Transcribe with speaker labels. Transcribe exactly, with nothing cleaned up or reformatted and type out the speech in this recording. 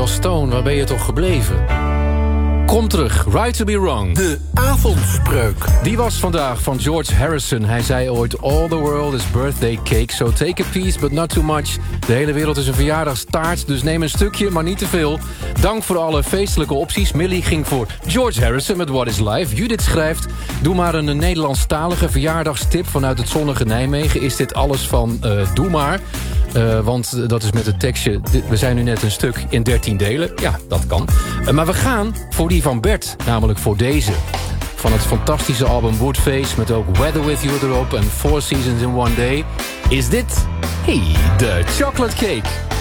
Speaker 1: Stone, waar ben je toch gebleven? Kom terug, Right to be Wrong.
Speaker 2: De avondspreuk.
Speaker 1: Die was vandaag van George Harrison. Hij zei ooit, all the world is birthday cake, so take a piece, but not too much. De hele wereld is een verjaardagstaart, dus neem een stukje, maar niet te veel. Dank voor alle feestelijke opties. Millie ging voor George Harrison met What is Life. Judith schrijft, doe maar een Nederlandstalige verjaardagstip vanuit het zonnige Nijmegen. Is dit alles van uh, Doe maar... Uh, want dat is met het tekstje... We zijn nu net een stuk in dertien delen. Ja, dat kan. Uh, maar we gaan voor die van Bert, namelijk voor deze. Van het fantastische album Woodface... met ook Weather With You erop en Four Seasons in One Day... is dit... Hey, de Chocolate Cake.